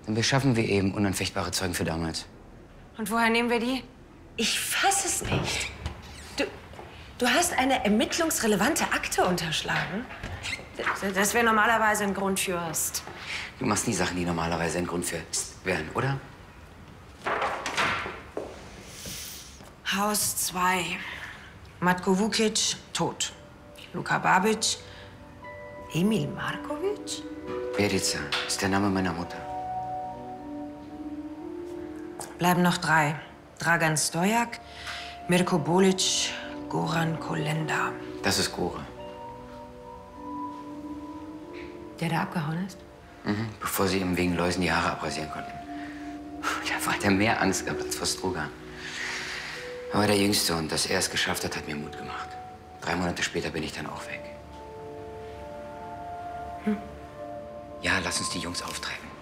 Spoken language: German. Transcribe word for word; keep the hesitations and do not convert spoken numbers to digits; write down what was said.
Dann beschaffen wir eben unanfechtbare Zeugen für damals. Und woher nehmen wir die? Ich fass es nicht. Du, du hast eine ermittlungsrelevante Akte unterschlagen? Das wäre normalerweise ein Grund fürst. Du machst nie Sachen, die normalerweise ein Grund für wären, oder? Haus zwei. Matko Vukic, tot. Luka Babic. Emil Markovic? Berica ist der Name meiner Mutter. Bleiben noch drei. Dragan Stojak, Mirko Bolic, Goran Kolenda. Das ist Gore. Der, der abgehauen ist? Mhm, bevor sie ihm wegen Läusen die Haare abrasieren konnten. Da hat er mehr Angst gehabt als vor Strogan. Aber der Jüngste und dass er es geschafft hat, hat mir Mut gemacht. Drei Monate später bin ich dann auch weg. Hm? Ja, lass uns die Jungs auftreiben.